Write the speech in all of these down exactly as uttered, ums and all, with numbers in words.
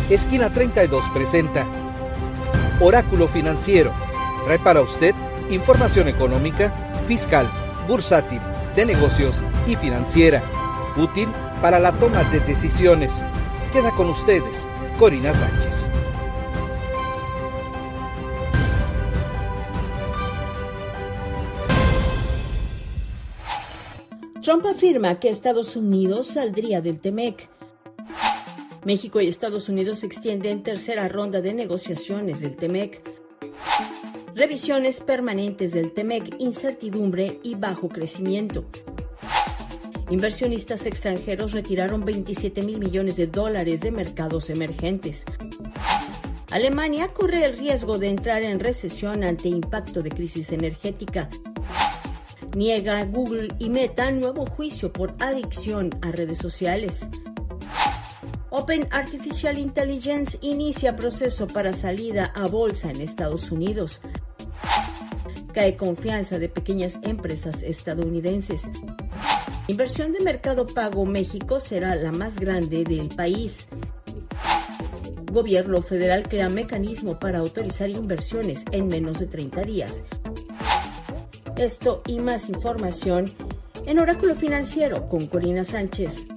Esquina treinta y dos presenta Oráculo Financiero. Trae para usted información económica, fiscal, bursátil, de negocios y financiera, útil para la toma de decisiones. Queda con ustedes, Corina Sánchez. Trump afirma que Estados Unidos saldría del TEMEC. México y Estados Unidos extienden tercera ronda de negociaciones del TEMEC. Revisiones permanentes del TEMEC, incertidumbre y bajo crecimiento. Inversionistas extranjeros retiraron veintisiete mil millones de dólares de mercados emergentes. Alemania corre el riesgo de entrar en recesión ante impacto de crisis energética. Niega Google y Meta nuevo juicio por adicción a redes sociales. Open Artificial Intelligence inicia proceso para salida a bolsa en Estados Unidos. Cae confianza de pequeñas empresas estadounidenses. Inversión de Mercado Pago México será la más grande del país. Gobierno federal crea mecanismo para autorizar inversiones en menos de treinta días. Esto y más información en Oráculo Financiero con Corina Sánchez.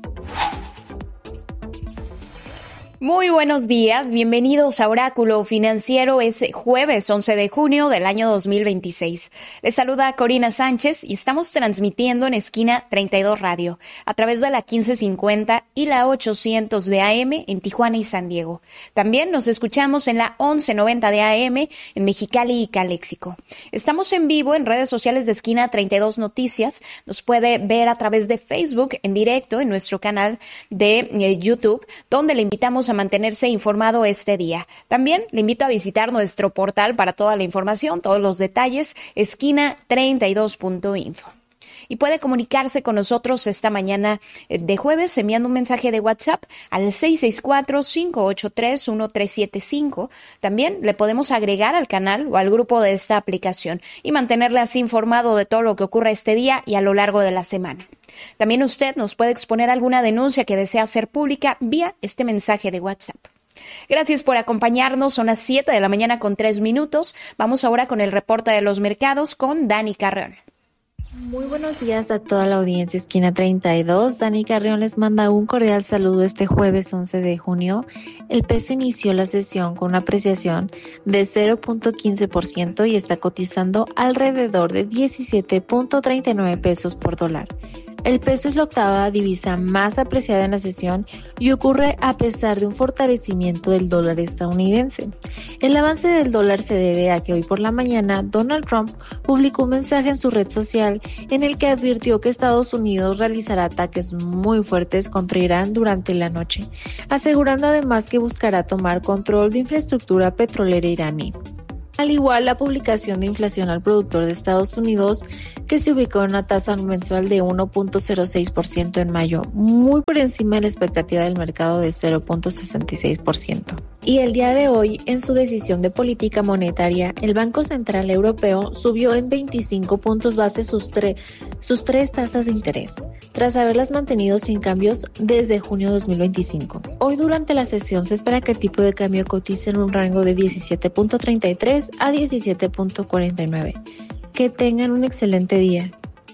Muy buenos días, bienvenidos a Oráculo Financiero. Es jueves once de junio del año dos mil veintiséis. Les saluda Corina Sánchez y estamos transmitiendo en Esquina treinta y dos Radio a través de la quince cincuenta y la ochocientos de A M en Tijuana y San Diego. También nos escuchamos en la once noventa de A M en Mexicali y Caléxico. Estamos en vivo en redes sociales de Esquina treinta y dos Noticias. Nos puede ver a través de Facebook en directo en nuestro canal de eh, YouTube, donde le invitamos a mantenerse informado este día. También le invito a visitar nuestro portal para toda la información, todos los detalles, esquina treinta y dos punto info. Y puede comunicarse con nosotros esta mañana de jueves enviando un mensaje de WhatsApp al seis seis cuatro, cinco ocho tres, uno tres siete cinco. También le podemos agregar al canal o al grupo de esta aplicación y mantenerle así informado de todo lo que ocurre este día y a lo largo de la semana. También usted nos puede exponer alguna denuncia que desea hacer pública vía este mensaje de WhatsApp. Gracias por acompañarnos. Son las siete de la mañana con tres minutos. Vamos ahora con el reporte de los mercados con Dani Carreón. Muy buenos días a toda la audiencia Esquina treinta y dos. Dani Carrión les manda un cordial saludo este jueves once de junio. El peso inició la sesión con una apreciación de cero punto quince por ciento y está cotizando alrededor de diecisiete punto treinta y nueve pesos por dólar. El peso es la octava divisa más apreciada en la sesión y ocurre a pesar de un fortalecimiento del dólar estadounidense. El avance del dólar se debe a que hoy por la mañana Donald Trump publicó un mensaje en su red social en el que advirtió que Estados Unidos realizará ataques muy fuertes contra Irán durante la noche, asegurando además que buscará tomar control de infraestructura petrolera iraní. Al igual, la publicación de inflación al productor de Estados Unidos, que se ubicó en una tasa mensual de uno punto cero seis por ciento en mayo, muy por encima de la expectativa del mercado de cero punto sesenta y seis por ciento. Y el día de hoy, en su decisión de política monetaria, el Banco Central Europeo subió en veinticinco puntos base sus, tre- sus tres tasas de interés, tras haberlas mantenido sin cambios desde junio de dos mil veinticinco. Hoy durante la sesión se espera que el tipo de cambio cotice en un rango de diecisiete punto treinta y tres a diecisiete punto cuarenta y nueve. Que tengan un excelente día.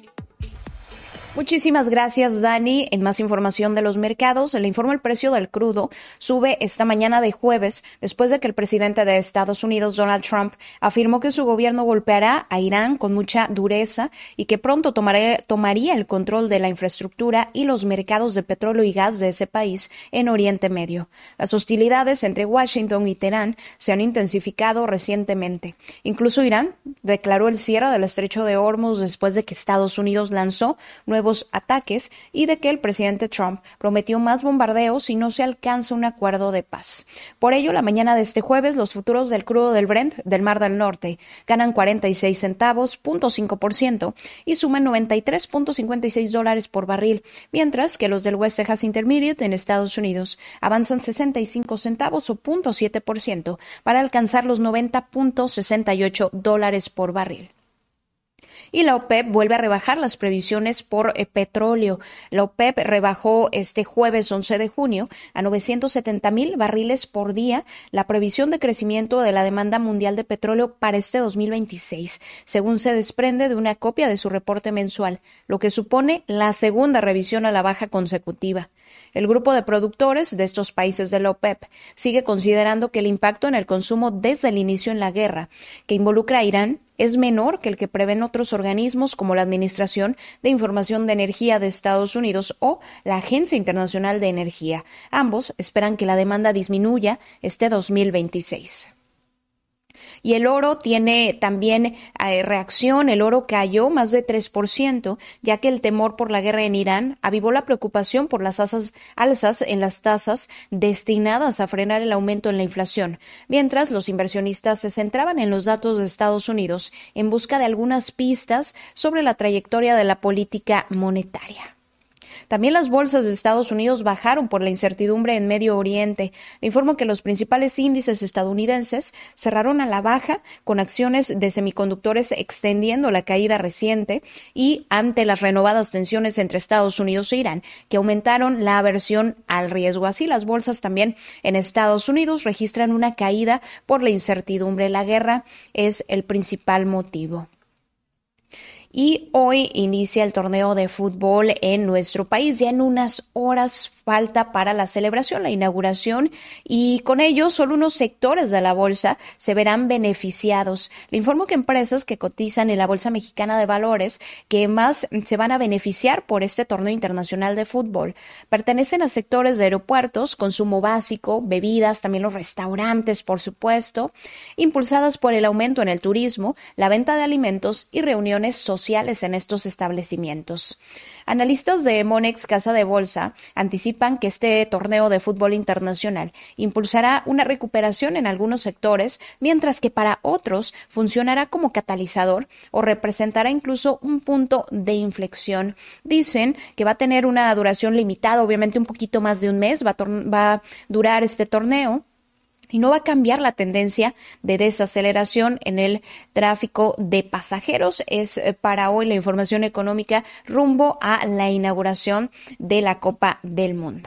Muchísimas gracias, Dani. En más información de los mercados, le informo el precio del crudo sube esta mañana de jueves después de que el presidente de Estados Unidos, Donald Trump, afirmó que su gobierno golpeará a Irán con mucha dureza y que pronto tomaré, tomaría el control de la infraestructura y los mercados de petróleo y gas de ese país en Oriente Medio. Las hostilidades entre Washington y Teherán se han intensificado recientemente. Incluso Irán declaró el cierre del estrecho de Hormuz después de que Estados Unidos lanzó nuevos ataques y de que el presidente Trump prometió más bombardeos si no se alcanza un acuerdo de paz. Por ello, la mañana de este jueves, los futuros del crudo del Brent del Mar del Norte ganan cuarenta y seis centavos, punto cinco por ciento, y suman noventa y tres punto cincuenta y seis dólares por barril, mientras que los del West Texas Intermediate en Estados Unidos avanzan sesenta y cinco centavos o punto siete por ciento para alcanzar los noventa punto sesenta y ocho dólares por barril. Y la OPEP vuelve a rebajar las previsiones por eh, petróleo. La OPEP rebajó este jueves once de junio a novecientos setenta mil barriles por día la previsión de crecimiento de la demanda mundial de petróleo para este dos mil veintiséis, según se desprende de una copia de su reporte mensual, lo que supone la segunda revisión a la baja consecutiva. El grupo de productores de estos países de la OPEP sigue considerando que el impacto en el consumo desde el inicio en la guerra, que involucra a Irán, es menor que el que prevén otros organismos como la Administración de Información de Energía de Estados Unidos o la Agencia Internacional de Energía. Ambos esperan que la demanda disminuya este dos mil veintiséis. Y el oro tiene también eh, reacción. El oro cayó más de tres por ciento, ya que el temor por la guerra en Irán avivó la preocupación por las alzas, alzas en las tasas destinadas a frenar el aumento en la inflación, mientras los inversionistas se centraban en los datos de Estados Unidos en busca de algunas pistas sobre la trayectoria de la política monetaria. También las bolsas de Estados Unidos bajaron por la incertidumbre en Medio Oriente. Le informo que los principales índices estadounidenses cerraron a la baja, con acciones de semiconductores extendiendo la caída reciente y ante las renovadas tensiones entre Estados Unidos e Irán, que aumentaron la aversión al riesgo. Así, las bolsas también en Estados Unidos registran una caída por la incertidumbre. La guerra es el principal motivo. Y hoy inicia el torneo de fútbol en nuestro país. Ya en unas horas falta para la celebración, la inauguración, y con ello solo unos sectores de la bolsa se verán beneficiados. Le informo que empresas que cotizan en la Bolsa Mexicana de Valores que más se van a beneficiar por este torneo internacional de fútbol pertenecen a sectores de aeropuertos, consumo básico, bebidas, también los restaurantes, por supuesto, impulsadas por el aumento en el turismo, la venta de alimentos y reuniones sociales en estos establecimientos. Analistas de Monex Casa de Bolsa anticipan que este torneo de fútbol internacional impulsará una recuperación en algunos sectores, mientras que para otros funcionará como catalizador o representará incluso un punto de inflexión. Dicen que va a tener una duración limitada, obviamente un poquito más de un mes va a, tor- va a durar este torneo. Y no va a cambiar la tendencia de desaceleración en el tráfico de pasajeros. Es para hoy la información económica rumbo a la inauguración de la Copa del Mundo.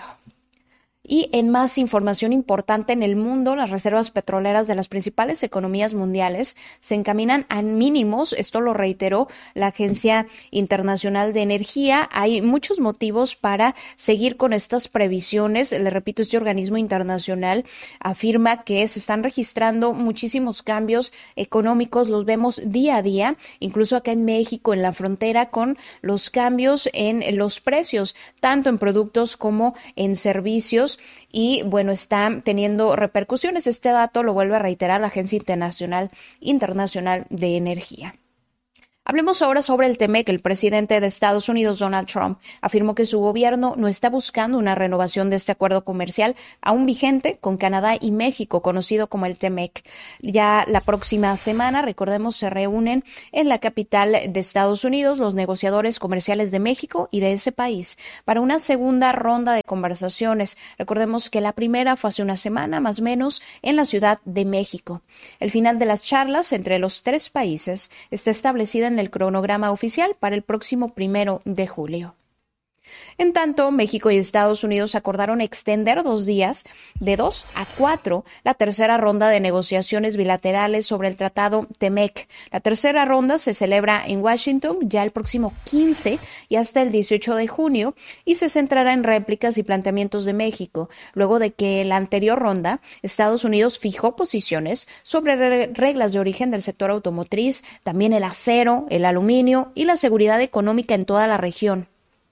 Y en más información importante en el mundo, las reservas petroleras de las principales economías mundiales se encaminan a mínimos. Esto lo reiteró la Agencia Internacional de Energía. Hay muchos motivos para seguir con estas previsiones. Le repito, este organismo internacional afirma que se están registrando muchísimos cambios económicos. Los vemos día a día, incluso acá en México, en la frontera, con los cambios en los precios, tanto en productos como en servicios. Y bueno, está teniendo repercusiones. Este dato lo vuelve a reiterar la Agencia Internacional, Internacional de Energía. Hablemos ahora sobre el TEMEC. El presidente de Estados Unidos, Donald Trump, afirmó que su gobierno no está buscando una renovación de este acuerdo comercial aún vigente con Canadá y México, conocido como el TEMEC. Ya la próxima semana, recordemos, se reúnen en la capital de Estados Unidos los negociadores comerciales de México y de ese país para una segunda ronda de conversaciones. Recordemos que la primera fue hace una semana, más o menos, en la Ciudad de México. El final de las charlas entre los tres países está establecida en el cronograma oficial para el próximo primero de julio. En tanto, México y Estados Unidos acordaron extender dos días, de dos a cuatro, la tercera ronda de negociaciones bilaterales sobre el tratado TEMEC. La tercera ronda se celebra en Washington ya el próximo quince y hasta el dieciocho de junio y se centrará en réplicas y planteamientos de México, luego de que en la anterior ronda Estados Unidos fijó posiciones sobre re- reglas de origen del sector automotriz, también el acero, el aluminio y la seguridad económica en toda la región.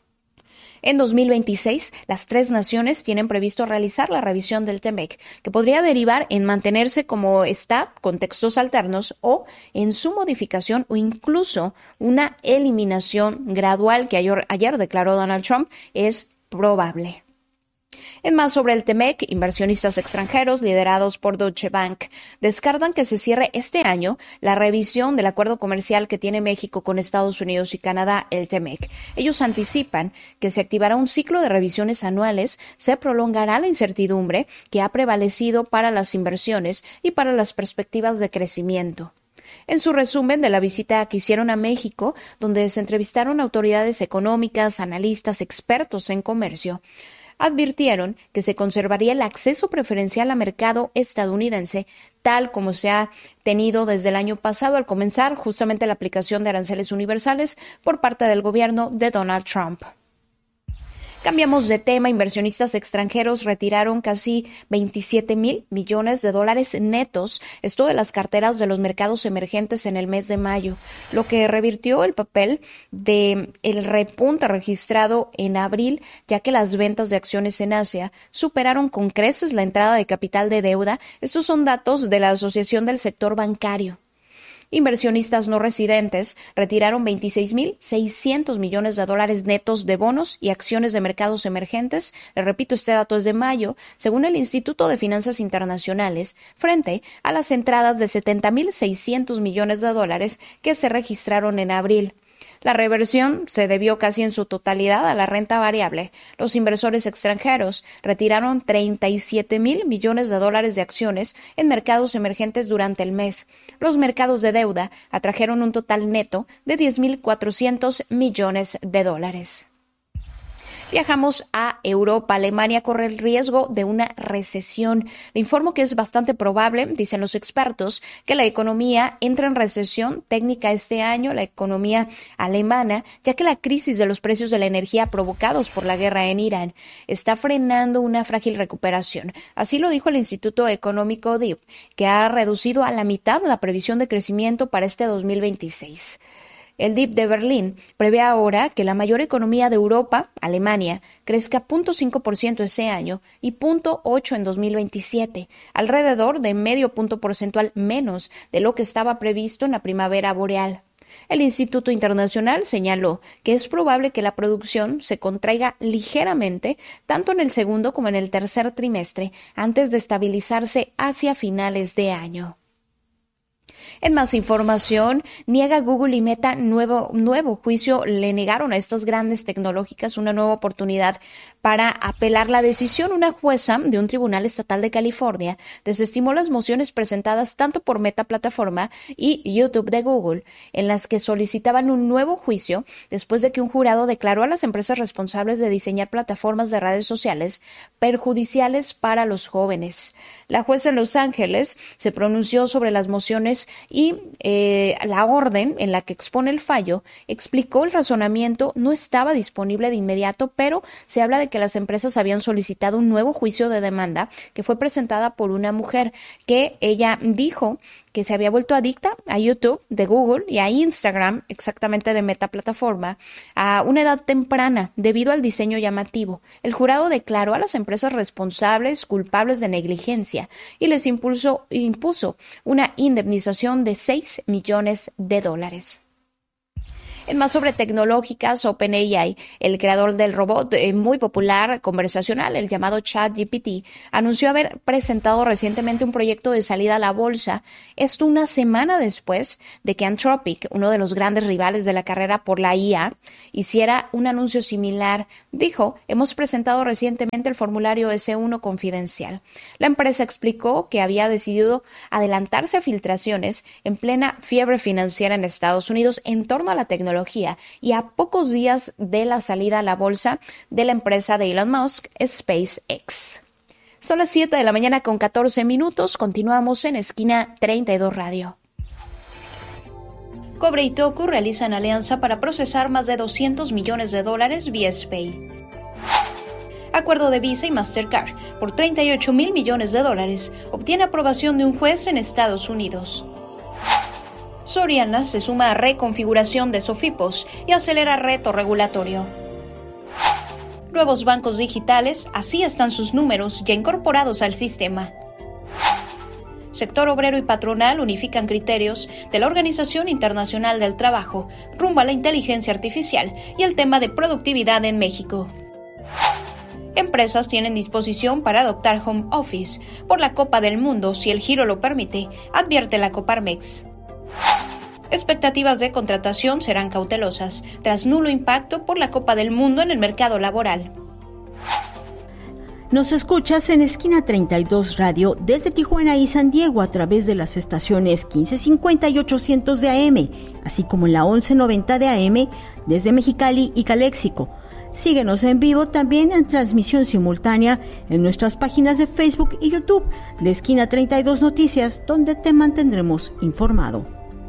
En dos mil veintiséis, las tres naciones tienen previsto realizar la revisión del TEMEC, que podría derivar en mantenerse como está, con textos alternos, o en su modificación o incluso una eliminación gradual que ayer, ayer declaró Donald Trump es probable. En más sobre el TEMEC, inversionistas extranjeros liderados por Deutsche Bank descartan que se cierre este año la revisión del acuerdo comercial que tiene México con Estados Unidos y Canadá, el TEMEC. Ellos anticipan que se activará un ciclo de revisiones anuales, se prolongará la incertidumbre que ha prevalecido para las inversiones y para las perspectivas de crecimiento. En su resumen de la visita que hicieron a México, donde se entrevistaron autoridades económicas, analistas, expertos en comercio, advirtieron que se conservaría el acceso preferencial al mercado estadounidense, tal como se ha tenido desde el año pasado al comenzar justamente la aplicación de aranceles universales por parte del gobierno de Donald Trump. Cambiamos de tema. Inversionistas extranjeros retiraron casi veintisiete mil millones de dólares netos, esto de las carteras de los mercados emergentes en el mes de mayo, lo que revirtió el papel del repunte registrado en abril, ya que las ventas de acciones en Asia superaron con creces la entrada de capital de deuda. Estos son datos de la Asociación del Sector Bancario. Inversionistas no residentes retiraron veintiséis mil seiscientos millones de dólares netos de bonos y acciones de mercados emergentes. Le repito, este dato es de mayo, según el Instituto de Finanzas Internacionales, frente a las entradas de setenta mil seiscientos millones de dólares que se registraron en abril. La reversión se debió casi en su totalidad a la renta variable. Los inversores extranjeros retiraron treinta y siete mil millones de dólares de acciones en mercados emergentes durante el mes. Los mercados de deuda atrajeron un total neto de diez mil cuatrocientos millones de dólares. Viajamos a Europa. Alemania corre el riesgo de una recesión. Le informo que es bastante probable, dicen los expertos, que la economía entre en recesión técnica este año, la economía alemana, ya que la crisis de los precios de la energía provocados por la guerra en Irán está frenando una frágil recuperación. Así lo dijo el Instituto Económico D I P, que ha reducido a la mitad la previsión de crecimiento para este dos mil veintiséis. El D I P de Berlín prevé ahora que la mayor economía de Europa, Alemania, crezca cero punto cinco por ciento ese año y cero punto ocho por ciento en dos mil veintisiete, alrededor de medio punto porcentual menos de lo que estaba previsto en la primavera boreal. El Instituto Internacional señaló que es probable que la producción se contraiga ligeramente tanto en el segundo como en el tercer trimestre, antes de estabilizarse hacia finales de año. En más información, niega Google y Meta nuevo, nuevo juicio. Le negaron a estas grandes tecnológicas una nueva oportunidad para apelar la decisión. Una jueza de un tribunal estatal de California desestimó las mociones presentadas tanto por Meta Plataforma y YouTube de Google, en las que solicitaban un nuevo juicio después de que un jurado declaró a las empresas responsables de diseñar plataformas de redes sociales perjudiciales para los jóvenes. La jueza en Los Ángeles se pronunció sobre las mociones y eh, la orden en la que expone el fallo explicó el razonamiento. No estaba disponible de inmediato, pero se habla de que las empresas habían solicitado un nuevo juicio de demanda que fue presentada por una mujer que ella dijo que se había vuelto adicta a YouTube de Google y a Instagram, exactamente de Meta Plataforma, a una edad temprana debido al diseño llamativo. El jurado declaró a las empresas responsables culpables de negligencia y les impulsó, impuso una indemnización de seis millones de dólares. En más sobre tecnológicas, OpenAI, el creador del robot eh, muy popular conversacional, el llamado ChatGPT, anunció haber presentado recientemente un proyecto de salida a la bolsa, esto una semana después de que Anthropic, uno de los grandes rivales de la carrera por la I A, hiciera un anuncio similar. Dijo, hemos presentado recientemente el formulario ese uno confidencial. La empresa explicó que había decidido adelantarse a filtraciones en plena fiebre financiera en Estados Unidos en torno a la tecnología y a pocos días de la salida a la bolsa de la empresa de Elon Musk, SpaceX. Son las siete de la mañana con catorce minutos. Continuamos en Esquina treinta y dos Radio. Cobre y Toku realizan alianza para procesar más de doscientos millones de dólares vía SPAY. Acuerdo de Visa y Mastercard por treinta y ocho mil millones de dólares obtiene aprobación de un juez en Estados Unidos. Soriana se suma a reconfiguración de Sofipos y acelera reto regulatorio. Nuevos bancos digitales, así están sus números ya incorporados al sistema. Sector obrero y patronal unifican criterios de la Organización Internacional del Trabajo rumbo a la inteligencia artificial y el tema de productividad en México. Empresas tienen disposición para adoptar home office por la Copa del Mundo si el giro lo permite, advierte la Coparmex. Expectativas de contratación serán cautelosas, tras nulo impacto por la Copa del Mundo en el mercado laboral. Nos escuchas en Esquina treinta y dos Radio desde Tijuana y San Diego a través de las estaciones quince cincuenta y ochocientos de A M, así como en la once noventa de A M desde Mexicali y Caléxico. Síguenos en vivo también en transmisión simultánea en nuestras páginas de Facebook y YouTube de Esquina treinta y dos Noticias, donde te mantendremos informado.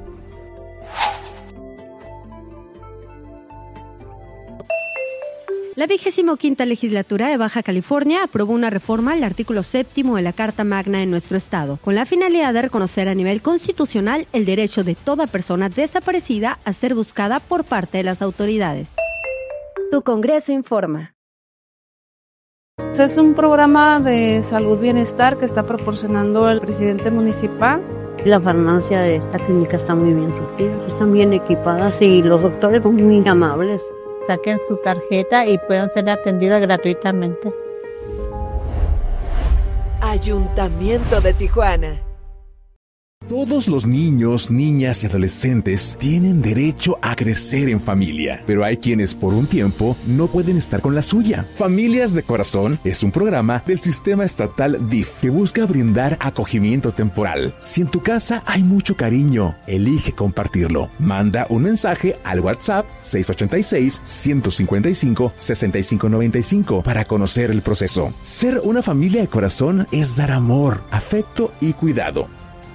La vigésimo quinta legislatura de Baja California aprobó una reforma al artículo séptimo de la Carta Magna en nuestro estado, con la finalidad de reconocer a nivel constitucional el derecho de toda persona desaparecida a ser buscada por parte de las autoridades. Tu Congreso informa. Es un programa de salud bienestar que está proporcionando el presidente municipal. La farmacia de esta clínica está muy bien surtida, están bien equipadas y los doctores son muy amables. Saquen su tarjeta y puedan ser atendidas gratuitamente. Ayuntamiento de Tijuana. Todos los niños, niñas y adolescentes tienen derecho a crecer en familia, pero hay quienes por un tiempo no pueden estar con la suya. Familias de Corazón es un programa del sistema estatal D I F que busca brindar acogimiento temporal. Si en tu casa hay mucho cariño, elige compartirlo. Manda un mensaje al WhatsApp seis ocho seis, uno cinco cinco, seis cinco nueve cinco para conocer el proceso. Ser una familia de corazón es dar amor, afecto y cuidado.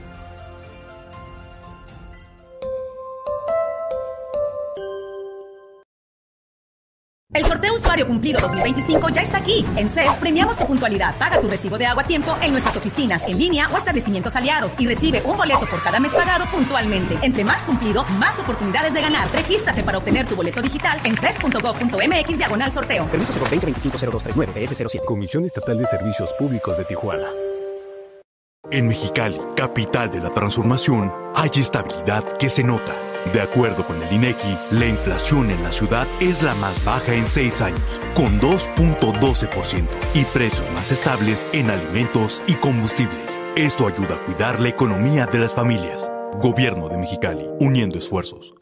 El sorteo Usuario Cumplido dos mil veinticinco ya está aquí. En C E S premiamos tu puntualidad. Paga tu recibo de agua a tiempo en nuestras oficinas, en línea o establecimientos aliados y recibe un boleto por cada mes pagado puntualmente. Entre más cumplido, más oportunidades de ganar. Regístrate para obtener tu boleto digital en ces punto gov punto mx diagonal sorteo. Permiso cero veinte veinticinco cero dos treinta y nueve P S cero siete. Comisión Estatal de Servicios Públicos de Tijuana. En Mexicali, capital de la transformación, hay estabilidad que se nota. De acuerdo con el INEGI, la inflación en la ciudad es la más baja en seis años, con dos punto doce por ciento, y precios más estables en alimentos y combustibles. Esto ayuda a cuidar la economía de las familias. Gobierno de Mexicali, uniendo esfuerzos.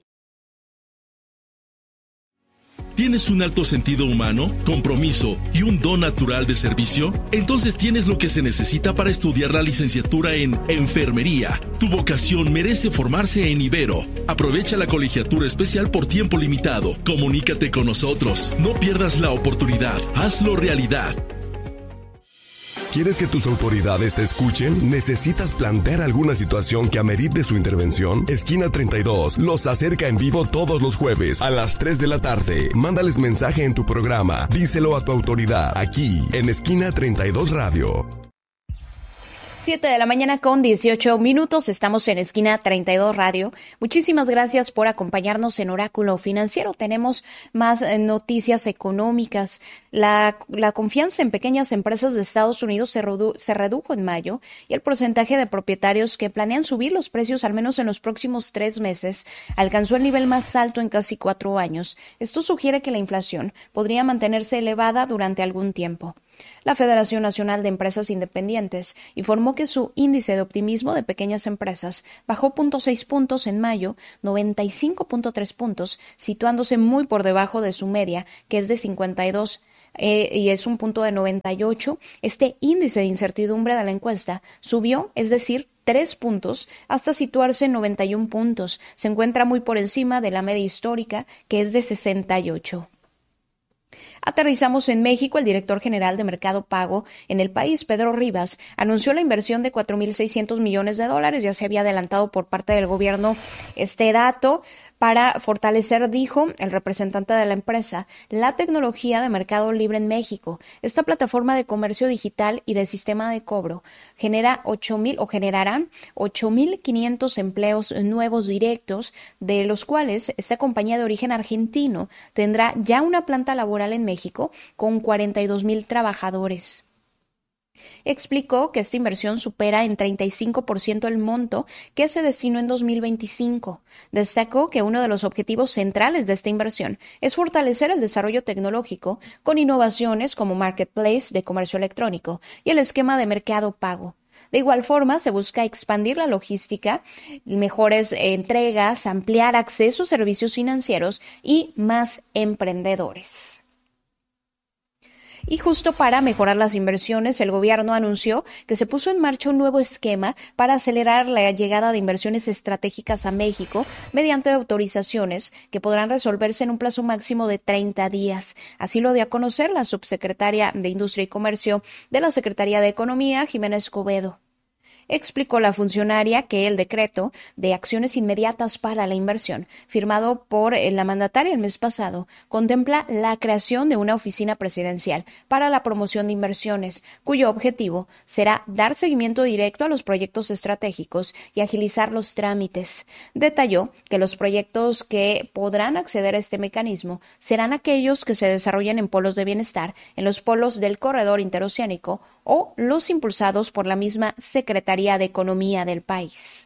¿Tienes un alto sentido humano, compromiso y un don natural de servicio? Entonces tienes lo que se necesita para estudiar la licenciatura en Enfermería. Tu vocación merece formarse en Ibero. Aprovecha la colegiatura especial por tiempo limitado. Comunícate con nosotros. No pierdas la oportunidad. Hazlo realidad. ¿Quieres que tus autoridades te escuchen? ¿Necesitas plantear alguna situación que amerite su intervención? Esquina treinta y dos los acerca en vivo todos los jueves a las tres de la tarde. Mándales mensaje en tu programa. Díselo a tu autoridad aquí en Esquina treinta y dos Radio. siete de la mañana con dieciocho minutos, estamos en Esquina treinta y dos Radio. Muchísimas gracias por acompañarnos en Oráculo Financiero. Tenemos más eh, noticias económicas. La, la confianza en pequeñas empresas de Estados Unidos se, redu- se redujo en mayo y el porcentaje de propietarios que planean subir los precios al menos en los próximos tres meses alcanzó el nivel más alto en casi cuatro años. Esto sugiere que la inflación podría mantenerse elevada durante algún tiempo. La Federación Nacional de Empresas Independientes informó que su índice de optimismo de pequeñas empresas bajó cero punto seis puntos en mayo, noventa y cinco punto tres puntos, situándose muy por debajo de su media, que es de cincuenta y dos, eh, y es un punto de noventa y ocho. Este índice de incertidumbre de la encuesta subió, es decir, tres puntos, hasta situarse en noventa y un puntos. Se encuentra muy por encima de la media histórica, que es de sesenta y ocho. Aterrizamos en México. El director general de Mercado Pago en el país, Pedro Rivas, anunció la inversión de cuatro mil seiscientos millones de dólares. Ya se había adelantado por parte del gobierno este dato para fortalecer, dijo el representante de la empresa, la tecnología de Mercado Libre en México. Esta plataforma de comercio digital y de sistema de cobro genera ocho mil o generará ocho mil quinientos empleos nuevos directos, de los cuales esta compañía de origen argentino tendrá ya una planta laboral en México con cuarenta y dos mil trabajadores. Explicó que esta inversión supera en treinta y cinco por ciento el monto que se destinó en dos mil veinticinco. Destacó que uno de los objetivos centrales de esta inversión es fortalecer el desarrollo tecnológico con innovaciones como Marketplace de comercio electrónico y el esquema de mercado pago. De igual forma, se busca expandir la logística, mejores entregas, ampliar acceso a servicios financieros y más emprendedores. Y justo para mejorar las inversiones, el gobierno anunció que se puso en marcha un nuevo esquema para acelerar la llegada de inversiones estratégicas a México mediante autorizaciones que podrán resolverse en un plazo máximo de treinta días. Así lo dio a conocer la subsecretaria de Industria y Comercio de la Secretaría de Economía, Jimena Escobedo. Explicó la funcionaria que el decreto de acciones inmediatas para la inversión, firmado por la mandataria el mes pasado, contempla la creación de una oficina presidencial para la promoción de inversiones, cuyo objetivo será dar seguimiento directo a los proyectos estratégicos y agilizar los trámites. Detalló que los proyectos que podrán acceder a este mecanismo serán aquellos que se desarrollen en polos de bienestar, en los polos del corredor interoceánico o los impulsados por la misma Secretaría de Economía del país.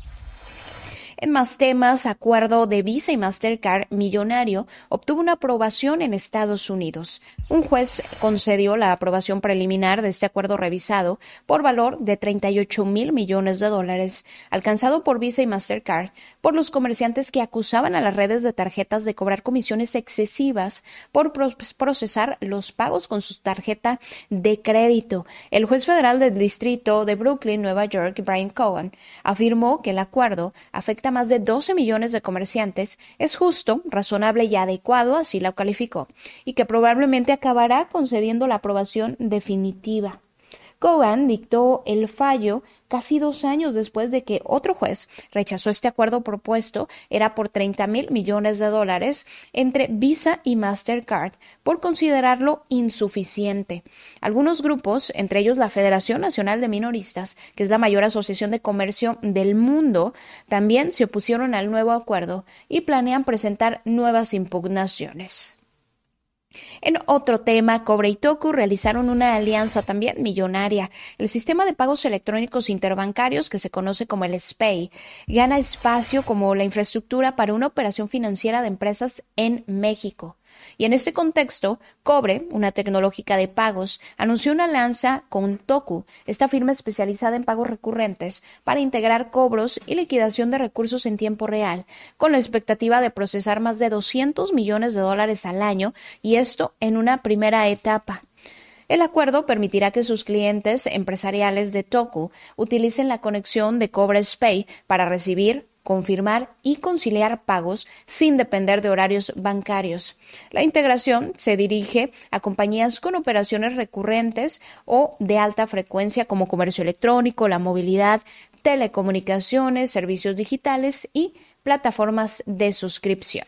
En más temas, acuerdo de Visa y Mastercard millonario obtuvo una aprobación en Estados Unidos. Un juez concedió la aprobación preliminar de este acuerdo revisado por valor de treinta y ocho mil millones de dólares, alcanzado por Visa y Mastercard por los comerciantes que acusaban a las redes de tarjetas de cobrar comisiones excesivas por procesar los pagos con su tarjeta de crédito. El juez federal del distrito de Brooklyn, Nueva York, Brian Cohen, afirmó que el acuerdo afecta a más de doce millones de comerciantes, es justo, razonable y adecuado, así lo calificó, y que probablemente acabará concediendo la aprobación definitiva. Cohen dictó el fallo casi dos años después de que otro juez rechazó este acuerdo propuesto, era por treinta mil millones de dólares entre Visa y Mastercard, por considerarlo insuficiente. Algunos grupos, entre ellos la Federación Nacional de Minoristas, que es la mayor asociación de comercio del mundo, también se opusieron al nuevo acuerdo y planean presentar nuevas impugnaciones. En otro tema, Cobre y Toku realizaron una alianza también millonaria. El sistema de pagos electrónicos interbancarios, que se conoce como el S P A Y, gana espacio como la infraestructura para una operación financiera de empresas en México. Y en este contexto, Cobre, una tecnológica de pagos, anunció una alianza con Toku, esta firma especializada en pagos recurrentes, para integrar cobros y liquidación de recursos en tiempo real, con la expectativa de procesar más de doscientos millones de dólares al año, y esto en una primera etapa. El acuerdo permitirá que sus clientes empresariales de Toku utilicen la conexión de Cobre S P A Y para recibir, confirmar y conciliar pagos sin depender de horarios bancarios. La integración se dirige a compañías con operaciones recurrentes o de alta frecuencia como comercio electrónico, la movilidad, telecomunicaciones, servicios digitales y plataformas de suscripción.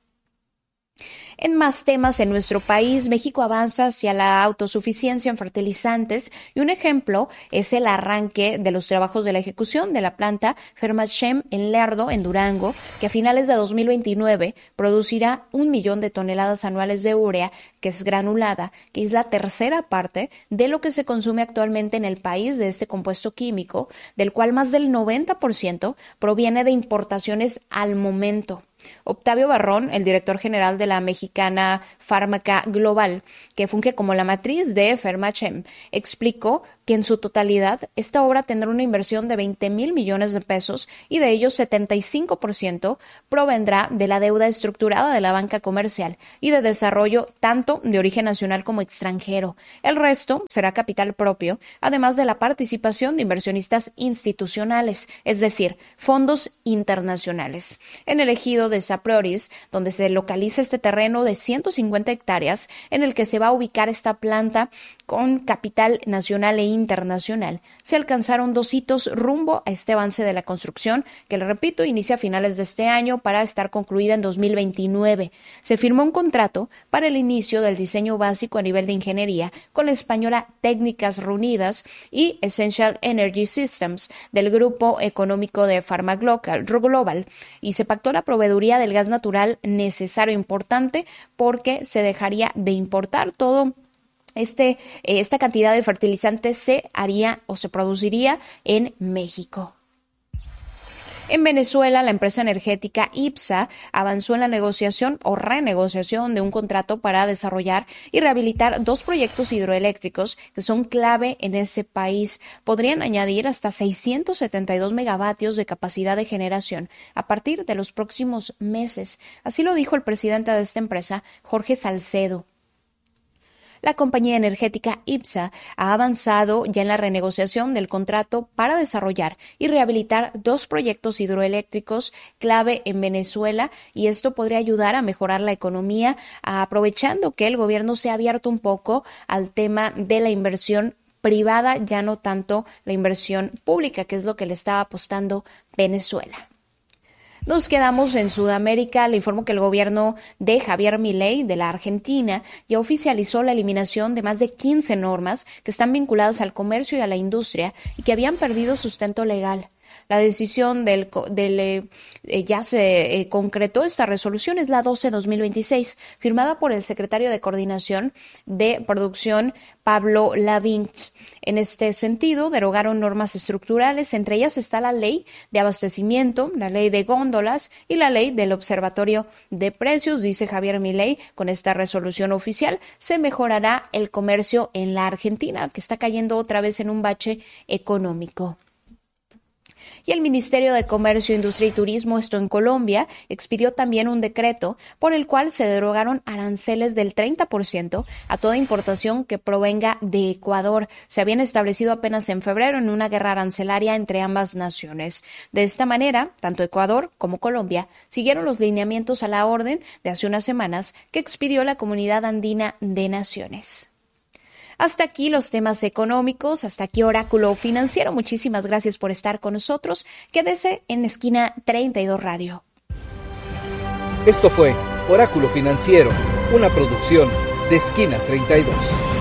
En más temas, en nuestro país, México avanza hacia la autosuficiencia en fertilizantes y un ejemplo es el arranque de los trabajos de la ejecución de la planta Fermachem en Lerdo, en Durango, que a finales de dos mil veintinueve producirá un millón de toneladas anuales de urea, que es granulada, que es la tercera parte de lo que se consume actualmente en el país de este compuesto químico, del cual más del noventa por ciento proviene de importaciones al momento. Octavio Barrón, el director general de la mexicana Fármaca Global, que funge como la matriz de Fermachem, explicó que en su totalidad esta obra tendrá una inversión de veinte mil millones de pesos y de ellos setenta y cinco por ciento provendrá de la deuda estructurada de la banca comercial y de desarrollo tanto de origen nacional como extranjero. El resto será capital propio, además de la participación de inversionistas institucionales, es decir, fondos internacionales. En el ejido de Saprioris, donde se localiza este terreno de ciento cincuenta hectáreas, en el que se va a ubicar esta planta con capital nacional e internacional, se alcanzaron dos hitos rumbo a este avance de la construcción, que, le repito, inicia a finales de este año para estar concluida en dos mil veintinueve. Se firmó un contrato para el inicio del diseño básico a nivel de ingeniería con la española Técnicas Reunidas y Essential Energy Systems del grupo económico de Pharma Global, y se pactó la proveeduría del gas natural necesario e importante, porque se dejaría de importar todo. Este, esta cantidad de fertilizantes se haría o se produciría en México. En Venezuela, la empresa energética IPSA avanzó en la negociación o renegociación de un contrato para desarrollar y rehabilitar dos proyectos hidroeléctricos que son clave en ese país. Podrían añadir hasta seiscientos setenta y dos megavatios de capacidad de generación a partir de los próximos meses. Así lo dijo el presidente de esta empresa, Jorge Salcedo. la compañía energética IPSA ha avanzado ya en la renegociación del contrato para desarrollar y rehabilitar dos proyectos hidroeléctricos clave en Venezuela, y esto podría ayudar a mejorar la economía, aprovechando que el gobierno se ha abierto un poco al tema de la inversión privada, ya no tanto la inversión pública, que es lo que le estaba apostando Venezuela. Nos quedamos en Sudamérica. Le informo que el gobierno de Javier Milei de la Argentina ya oficializó la eliminación de más de quince normas que están vinculadas al comercio y a la industria y que habían perdido sustento legal. La decisión del, del eh, ya se eh, concretó. Esta resolución es la doce guión dos mil veintiséis, firmada por el secretario de Coordinación de Producción, Pablo Lavín. En este sentido, derogaron normas estructurales, entre ellas está la ley de abastecimiento, la ley de góndolas y la ley del observatorio de precios. Dice Javier Milei, con esta resolución oficial se mejorará el comercio en la Argentina, que está cayendo otra vez en un bache económico. Y el Ministerio de Comercio, Industria y Turismo, esto en Colombia, expidió también un decreto por el cual se derogaron aranceles del treinta por ciento a toda importación que provenga de Ecuador. Se habían establecido apenas en febrero en una guerra arancelaria entre ambas naciones. De esta manera, tanto Ecuador como Colombia siguieron los lineamientos a la orden de hace unas semanas que expidió la Comunidad Andina de Naciones. Hasta aquí los temas económicos, hasta aquí Oráculo Financiero. Muchísimas gracias por estar con nosotros. Quédese en Esquina treinta y dos Radio. Esto fue Oráculo Financiero, una producción de Esquina treinta y dos.